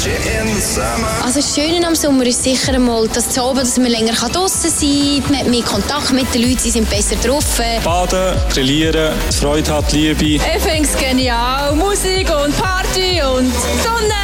Also das Schöne am Sommer ist sicher einmal, dass man länger draussen sein kann, man hat mehr Kontakt mit den Leuten, sie sind besser drauf. Baden, grillieren, Freude hat, Liebe. Ich finde es genial, Musik und Party und Sonne.